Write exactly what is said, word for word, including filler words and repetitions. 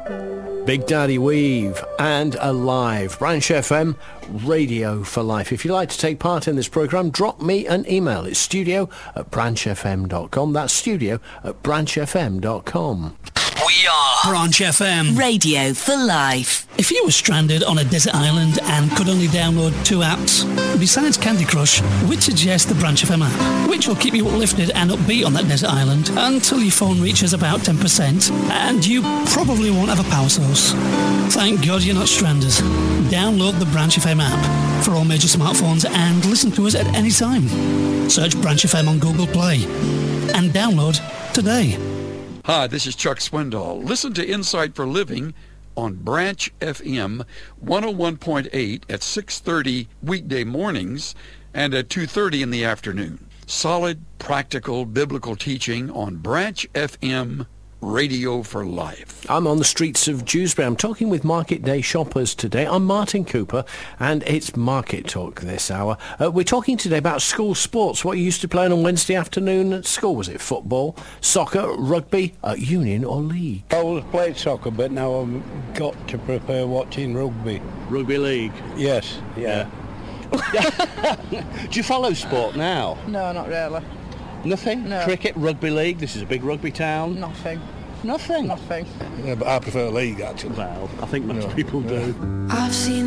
Big Daddy Weave and Alive. Branch F M, Radio for Life. If you'd like to take part in this programme, drop me an email. It's studio at branch f m dot com. That's studio at branch f m dot com. We are Branch F M, Radio for Life. If you were stranded on a desert island and could only download two apps, besides Candy Crush, we'd suggest the Branch F M app, which will keep you uplifted and upbeat on that desert island until your phone reaches about ten percent, and you probably won't have a power source. Thank God you're not stranded. Download the Branch F M app for all major smartphones and listen to us at any time. Search Branch F M on Google Play and download today. Hi, this is Chuck Swindoll. Listen to Insight for Living on Branch F M one oh one point eight at six thirty weekday mornings and at two thirty in the afternoon. Solid, practical, biblical teaching on Branch F M, Radio for Life. I'm on the streets of Dewsbury. I'm talking with Market Day shoppers today. I'm Martin Cooper, and it's Market Talk this hour. Uh, we're talking today about school sports, what you used to play on Wednesday afternoon at school. Was it football, soccer, rugby, uh, union or league? I always played soccer, but now I've got to prepare watching rugby. Rugby league? Yes, yeah. yeah. Do you follow sport now? No, not really. Nothing? No. Cricket, rugby league, this is a big rugby town. Nothing. Nothing? Nothing. Yeah, but I prefer league, actually. Well, I think most Yeah. people do. Yeah. I've seen